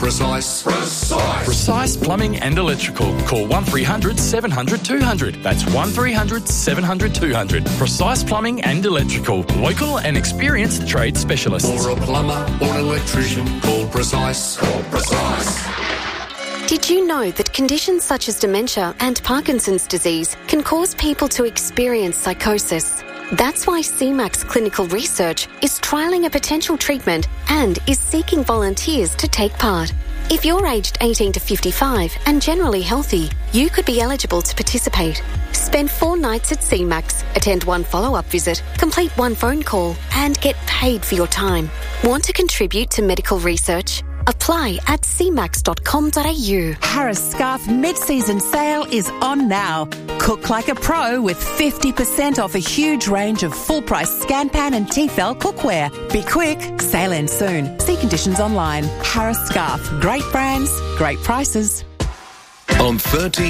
Precise. Precise Plumbing and Electrical. Call 1300 700 200. That's 1300 700 200. Precise Plumbing and Electrical. Local and experienced trade specialists. For a plumber or an electrician, call Precise. Call Precise. Did you know that conditions such as dementia and Parkinson's disease can cause people to experience psychosis? That's why CMAX Clinical Research is trialling a potential treatment and is seeking volunteers to take part. If you're aged 18 to 55 and generally healthy, you could be eligible to participate. Spend 4 nights at CMAX, attend 1 follow-up visit, complete 1 phone call, and get paid for your time. Want to contribute to medical research? Apply at cmax.com.au. Harris Scarfe mid-season sale is on now. Cook like a pro with 50% off a huge range of full-price Scanpan and Tefal cookware. Be quick, sale ends soon. See conditions online. Harris Scarfe. Great brands, great prices. On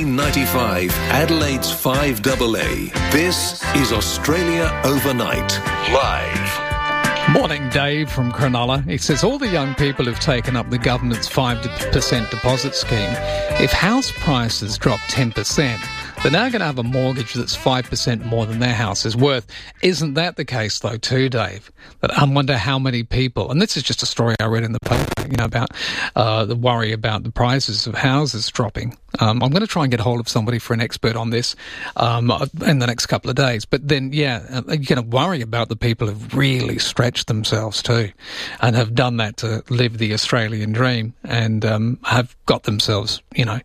1395 Adelaide's 5AA, this is Australia Overnight, live. Morning, Dave from Cronulla. He says all the young people who've taken up the government's 5% deposit scheme, if house prices drop 10%, they're now going to have a mortgage that's 5% more than their house is worth. Isn't that the case, though, too, Dave? But I wonder how many people, and this is just a story I read in the paper, about the worry about the prices of houses dropping. I'm going to try and get hold of somebody for an expert on this in the next couple of days. But then, you're going to worry about the people who've really stretched themselves too and have done that to live the Australian dream and have got themselves,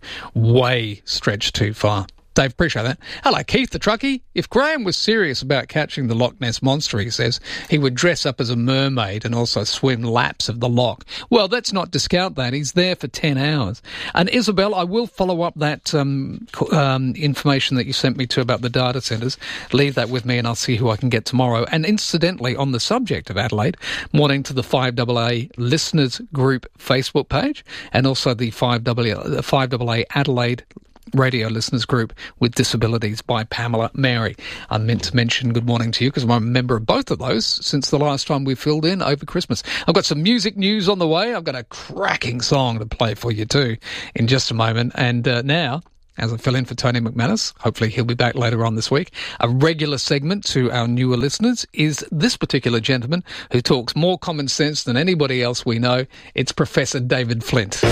way stretched too far. Dave, appreciate that. Hello, Keith the truckie. If Graham was serious about catching the Loch Ness Monster, he says, he would dress up as a mermaid and also swim laps of the loch. Well, let's not discount that. He's there for 10 hours. And Isabel, I will follow up that information that you sent me to about the data centres. Leave that with me and I'll see who I can get tomorrow. And incidentally, on the subject of Adelaide, morning to the 5AA Listeners Group Facebook page and also the 5AA Adelaide Radio Listeners Group with Disabilities by Pamela Mary. I meant to mention good morning to you because I'm a member of both of those since the last time we filled in over Christmas. I've got some music news on the way. I've got a cracking song to play for you too in just a moment. And now, as I fill in for Tony McManus, hopefully he'll be back later on this week, a regular segment to our newer listeners is this particular gentleman who talks more common sense than anybody else we know. It's Professor David Flint.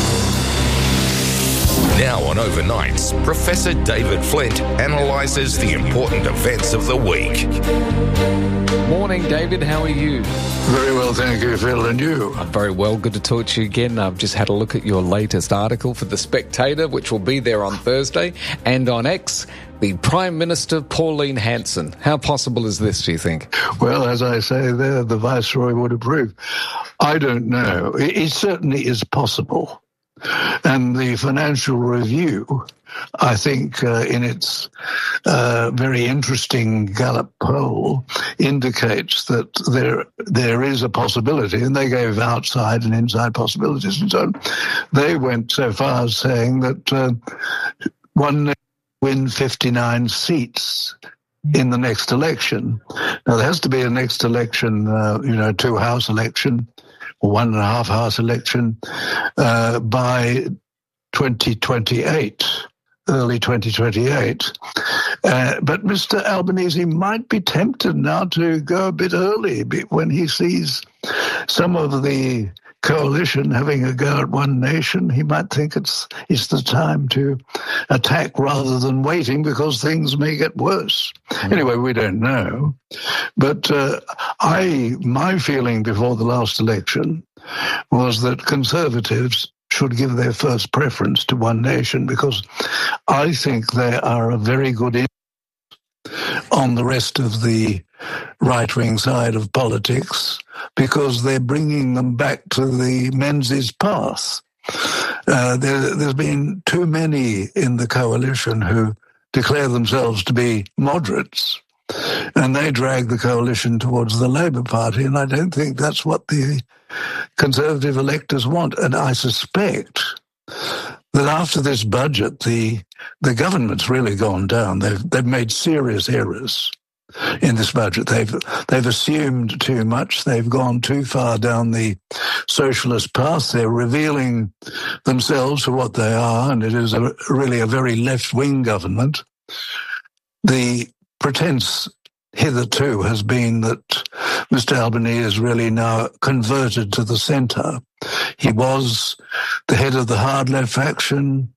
Now on Overnights, Professor David Flint analyses the important events of the week. Morning, David. How are you? Very well, thank you, Phil. And you? I'm very well. Good to talk to you again. I've just had a look at your latest article for The Spectator, which will be there on Thursday, and on X, the Prime Minister, Pauline Hanson. How possible is this, do you think? Well, as I say there, the Viceroy would approve. I don't know. It certainly is possible. And the Financial Review, I think, in its very interesting Gallup poll, indicates that there is a possibility, and they gave outside and inside possibilities and so on. They went so far as saying that one win 59 seats in the next election. Now, there has to be a next election, 2-house election, or 1.5-house election by 2028, early 2028. But Mr. Albanese might be tempted now to go a bit early when he sees some of the coalition having a go at One Nation. He might think it's the time to attack rather than waiting because things may get worse. Anyway, we don't know. But my feeling before the last election was that Conservatives should give their first preference to One Nation because I think they are a very good on the rest of the right-wing side of politics because they're bringing them back to the Menzies path. There's been too many in the coalition who declare themselves to be moderates, and they drag the coalition towards the Labour Party, and I don't think that's what the Conservative electors want. And I suspect that after this budget, the government's really gone down. They've made serious errors. in this budget. They've assumed too much. They've gone too far down the socialist path. They're revealing themselves for what they are, and it is really a very left-wing government. The pretense hitherto has been that Mr. Albanese is really now converted to the centre. He was the head of the hard left faction.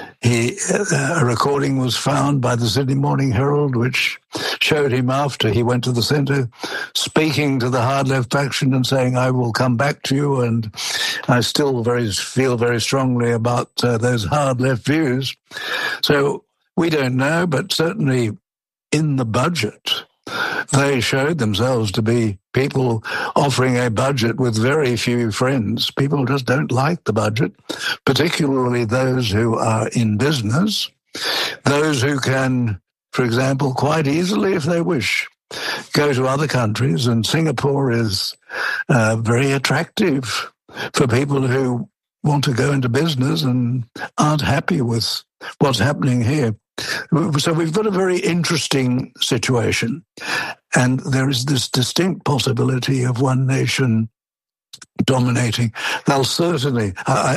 A recording was found by the Sydney Morning Herald, which showed him after he went to the centre, speaking to the hard left faction and saying, "I will come back to you," and I still feel very strongly about those hard left views. So we don't know, but certainly in the budget, they showed themselves to be people offering a budget with very few friends. People just don't like the budget, particularly those who are in business, those who can, for example, quite easily, if they wish, go to other countries. And Singapore is very attractive for people who want to go into business and aren't happy with what's happening here. So we've got a very interesting situation, and there is this distinct possibility of one nation dominating. They'll certainly,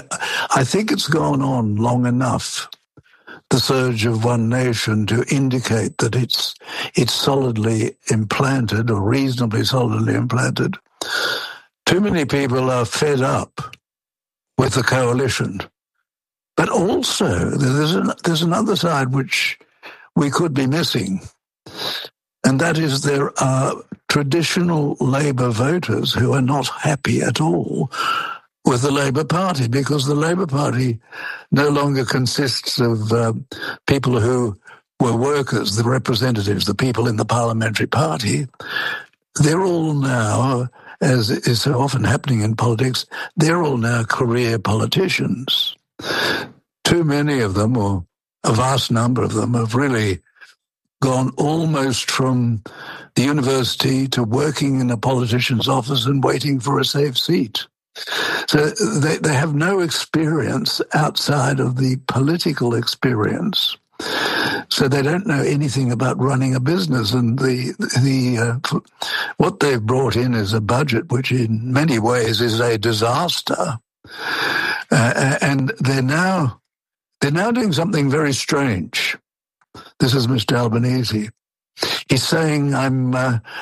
I think it's gone on long enough, the surge of one nation, to indicate that it's solidly implanted, or reasonably solidly implanted. Too many people are fed up with the coalition. But also, there's another side which we could be missing, and that is there are traditional Labour voters who are not happy at all with the Labour Party, because the Labour Party no longer consists of people who were workers, the representatives, the people in the parliamentary party. They're all now, as is so often happening in politics, they're all now career politicians. Too many of them, or a vast number of them, have really gone almost from the university to working in a politician's office and waiting for a safe seat. So they have no experience outside of the political experience. So they don't know anything about running a business. And what they've brought in is a budget which in many ways is a disaster. And they're now doing something very strange. This is Mr. Albanese. He's saying, I'm